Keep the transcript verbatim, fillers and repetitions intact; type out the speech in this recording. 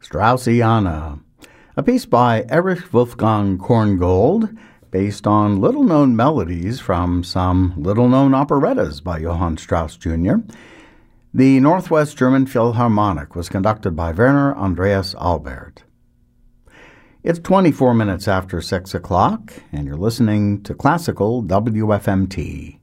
Straussiana, a piece by Erich Wolfgang Korngold, based on little-known melodies from some little-known operettas by Johann Strauss Junior The Northwest German Philharmonic was conducted by Werner Andreas Albert. It's twenty-four minutes after six o'clock, and you're listening to Classical W F M T.